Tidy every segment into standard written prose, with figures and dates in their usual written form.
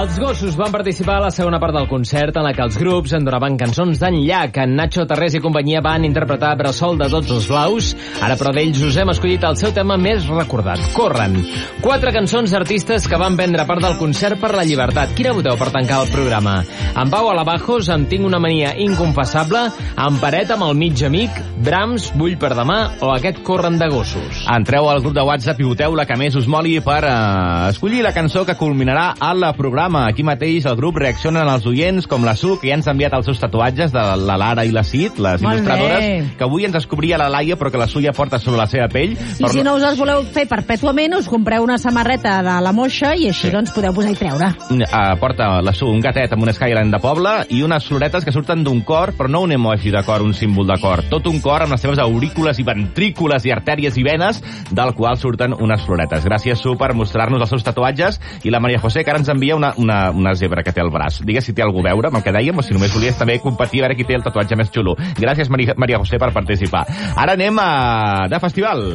Els Gossos van participar a la segona part del concert en la que els grups endonaven cançons d'enllà que en Nacho Tarrés i companyia van interpretar Bressol de tots els blaus. Ara, però, d'ells us hem escollit el seu tema més recordat, Corren. 4 cançons d'artistes que van prendre part del concert per la llibertat. Quina voteu per tancar el programa? En Pau Alabajos, Em tinc una mania inconfessable, En Paret amb el mig amic, Brahms, Vull per demà o aquest Corren de Gossos. Entreu al grup de WhatsApp i voteu la que més us moli per escollir la cançó que culminarà al programa. Aquí mateix el grup reaccionen als oients com la Su, que ja ens ha enviat els seus tatuatges de la Lara i la Cid, les il·lustradores, que avui ens descobria la Laia, però que la Su ja porta sobre la seva pell. I si no us els voleu fer perpètuament, us compreu una samarreta de la Moixa i així doncs podeu posar i treure. Porta la Su un gatet amb un Skyline de poble i unes floretes que surten d'un cor, però no un emoji de cor, un símbol de cor. Tot un cor amb les seves aurícules i ventrícules i artèries i venes, del qual surten unes floretes. Gràcies, Su, per mostrar-nos els seus tatuatges. I la Maria José, que ara ens envia una zebra que té al braç. Digues si té algú a veure amb el que dèiem o si només volies també competir a veure qui té el tatuatge més xulo. Gràcies, Maria José, per participar. Ara anem de festival.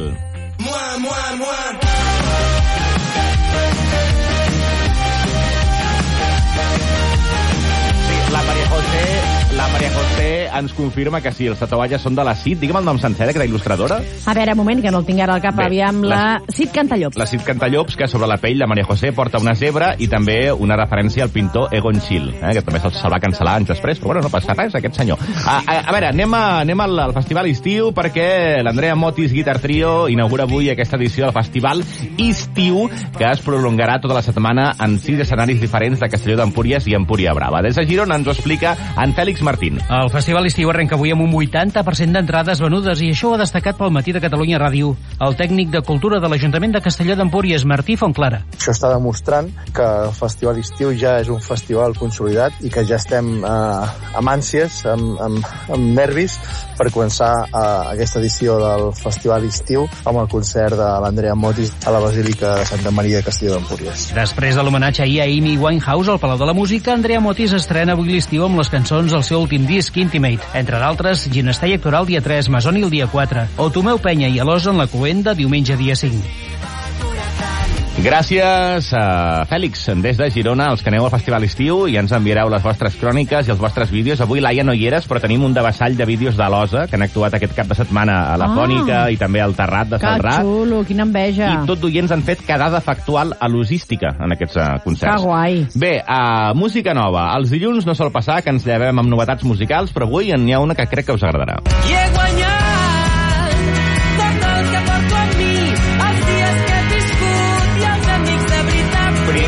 La Maria José ens confirma que sí, els tatuatges són de la Cid. Digue'm el nom sencer d'aquesta il·lustradora. A veure, un moment, que no el tinc ara al cap. Aviam, la Cid Cantallops. La Cid Cantallops, que sobre la pell la Maria José porta una zebra i també una referència al pintor Egon Schiele, que també se'l va cancel·lar anys després, però bueno, no passa res, aquest senyor. A veure, anem al Festival Estiu perquè l'Andrea Motis Guitar Trio inaugura avui aquesta edició del Festival Estiu, que es prolongarà tota la setmana en 6 escenaris diferents de Castelló d'Empúries i Empúria Brava. Des de Girona ens ho explica en Fèlix Martín. El Festival Estiu arrenca avui amb un 80% d'entrades venudes i això ho ha destacat pel Matí de Catalunya Ràdio el tècnic de Cultura de l'Ajuntament de Castelló d'Empúries, Martí Fontclara. Això està demostrant que el Festival Estiu ja és un festival consolidat i que ja estem amb ànsies, amb nervis per començar aquesta edició del Festival Estiu amb el concert de l'Andrea Motis a la Basílica de Santa Maria de Castelló d'Empúries. Després de l'homenatge ahir a Amy Winehouse al Palau de la Música, Andrea Motis estrena avui l'estiu amb les cançons del seu últim disc, Intimate. Entre d'altres, Ginestà i Actoral dia 3, Masoni el dia 4, o Tomeu Penya i Alós en la Cluenda diumenge dia 5. Gràcies, Fèlix. Des de Girona, els que aneu al Festival Estiu i ens enviareu les vostres cròniques i els vostres vídeos. Avui, Laia, no hi eres, però tenim un devassall de vídeos de l'Osa, que han actuat aquest cap de setmana a la Fònica i també al Terrat de Celrà. Que xulo, quina enveja. I tot d'oients han fet quedada factual a logística en aquests concerts. Que guai. Bé, música nova. Els dilluns no sol passar que ens llevem amb novetats musicals, però avui n'hi ha una que crec que us agradarà. I he guanyat tot el que porto amb mi, els dies que he viscut i els amics de veritat.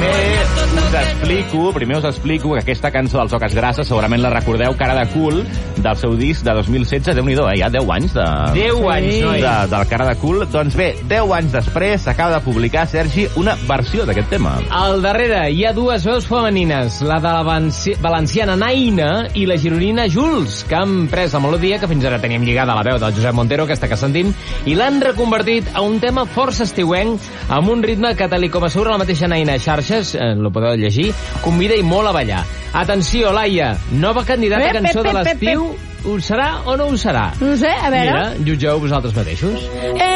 Primer us explico que aquesta cançó dels Oques Grasses segurament la recordeu, Cara de Cul, del seu disc de 2016. Déu-n'hi-do, ja 10 anys de... 10 anys, noi. Del Cara de Cul. Doncs bé, 10 anys després s'acaba de publicar, Sergi, una versió d'aquest tema. Al darrere hi ha 2 veus femenines, la de la valenciana Naina i la gironina Jules, que han pres la melodia que fins ara teníem lligada a la veu del Josep Montero, aquesta que sentim, i l'han reconvertit a un tema força estiuenc, amb un ritme que, tal com assegura la mateixa Naina a xarxes, lo podeu llegir, convida i molt a ballar. Atenció, Laia, nova candidata a cançó de l'estiu, ho serà o no ho serà? No sé, a veure. Mira, jutgeu vosaltres mateixos.